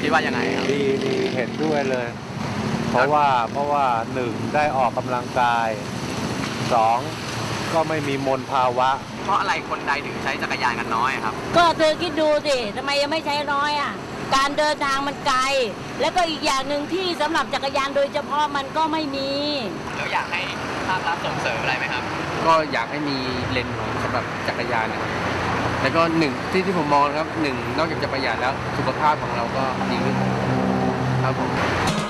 ดว่ายังไงครับดีเห็นด้วยเลย เพราะว่าหนึ่งได้ออกกำลังกายสองก็ไม่มีมลภาวะเพราะอะไรคนใดถึงใช้จักรยานกันน้อยครับก็เธอคิดดูสิทำไมยังไม่ใช้น้อยอ่ะการเดินทางมันไกลแล้วก็อีกอย่างหนึ่งที่สำหรับจักรยานโดยเฉพาะมันก็ไม่มีแล้วอยากให้ภาครัฐส่งเสริมอะไรไหมครับก็อยากให้มีเลนสำหรับจักรยานนะครับแล้วก็หนึ่งที่ผมมองนะครับหนึ่งนอกจากจะประหยัดแล้วสุขภาพของเราก็ดีขึ้นครับผม